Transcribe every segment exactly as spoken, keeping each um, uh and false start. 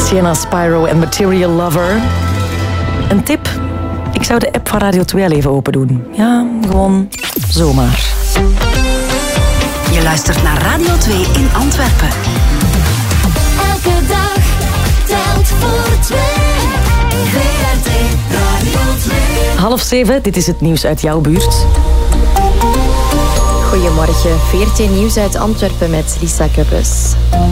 Sienna Spyro en Material Lover. Een tip? Ik zou de app van Radio twee al even open doen. Ja, gewoon zomaar. Je luistert naar Radio twee in Antwerpen. Elke dag telt voor twee. V R T Radio twee. Half zeven, dit is het nieuws uit jouw buurt. Goedemorgen, V R T Nieuws uit Antwerpen met Lisa Kuppes.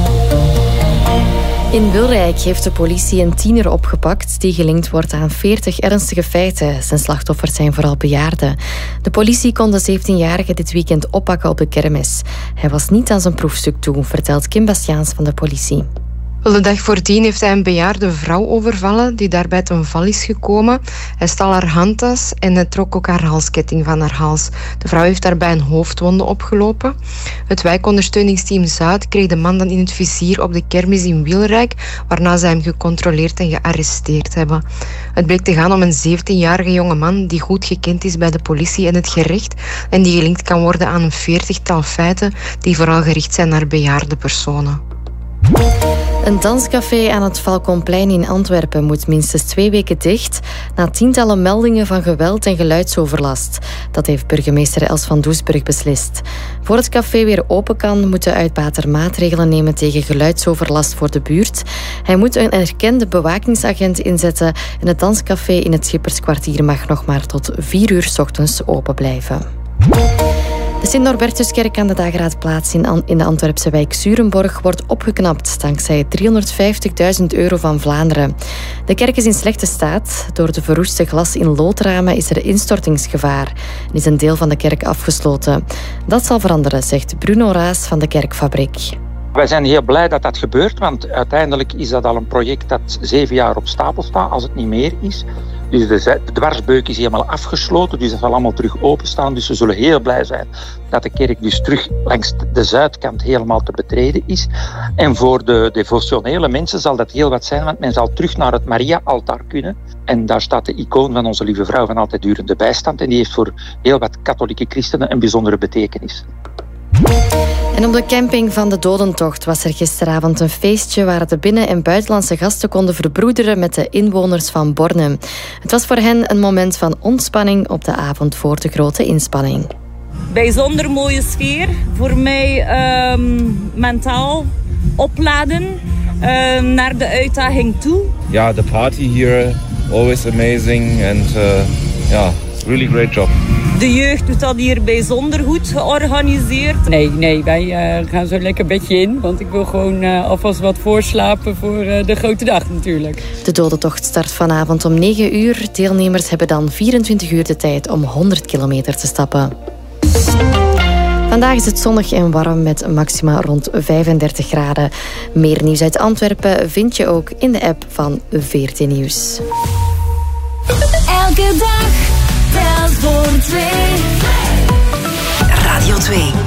In Wilrijk heeft de politie een tiener opgepakt die gelinkt wordt aan veertig ernstige feiten. Zijn slachtoffers zijn vooral bejaarden. De politie kon de zeventienjarige dit weekend oppakken op de kermis. Hij was niet aan zijn proefstuk toe, vertelt Kim Bastiaans van de politie. De dag voordien heeft hij een bejaarde vrouw overvallen die daarbij ten val is gekomen. Hij stal haar handtas en hij trok ook haar halsketting van haar hals. De vrouw heeft daarbij een hoofdwonde opgelopen. Het wijkondersteuningsteam Zuid kreeg de man dan in het vizier op de kermis in Wilrijk, waarna ze hem gecontroleerd en gearresteerd hebben. Het bleek te gaan om een zeventienjarige jongeman die goed gekend is bij de politie en het gerecht en die gelinkt kan worden aan een veertigtal feiten die vooral gericht zijn naar bejaarde personen. Een danscafé aan het Valkonplein in Antwerpen moet minstens twee weken dicht na tientallen meldingen van geweld en geluidsoverlast. Dat heeft burgemeester Els van Doesburg beslist. Voor het café weer open kan, moet de uitbater maatregelen nemen tegen geluidsoverlast voor de buurt. Hij moet een erkende bewakingsagent inzetten en het danscafé in het Schipperskwartier mag nog maar tot vier uur 's ochtends open blijven. De Sint-Norbertuskerk aan de Dageraadplaats in de Antwerpse wijk Zurenborg wordt opgeknapt dankzij driehonderdvijftigduizend euro van Vlaanderen. De kerk is in slechte staat. Door de verroeste glas in loodramen is er instortingsgevaar en is een deel van de kerk afgesloten. Dat zal veranderen, zegt Bruno Raas van de Kerkfabriek. Wij zijn heel blij dat dat gebeurt, want uiteindelijk is dat al een project dat zeven jaar op stapel staat, als het niet meer is. Dus de dwarsbeuk is helemaal afgesloten, dus dat zal allemaal terug openstaan. Dus we zullen heel blij zijn dat de kerk dus terug langs de zuidkant helemaal te betreden is. En voor de devotionele mensen zal dat heel wat zijn, want men zal terug naar het Maria-altaar kunnen. En daar staat de icoon van onze lieve vrouw van altijd durende bijstand. En die heeft voor heel wat katholieke christenen een bijzondere betekenis. En op de camping van de Dodentocht was er gisteravond een feestje waar de binnen- en buitenlandse gasten konden verbroederen met de inwoners van Bornem. Het was voor hen een moment van ontspanning op de avond voor de grote inspanning. Bijzonder mooie sfeer. Voor mij um, mentaal opladen um, naar de uitdaging toe. Ja, de party hier, always amazing and uh, yeah, really great job. De jeugd doet dat hier bijzonder goed georganiseerd. Nee, nee, wij uh, gaan zo lekker bedje in. Want ik wil gewoon uh, alvast wat voorslapen voor uh, de grote dag natuurlijk. De Dodentocht start vanavond om negen uur. Deelnemers hebben dan vierentwintig uur de tijd om honderd kilometer te stappen. Vandaag is het zonnig en warm met maxima rond vijfendertig graden. Meer nieuws uit Antwerpen vind je ook in de app van V R T Nieuws. Elke dag telt voor twee. Radio twee.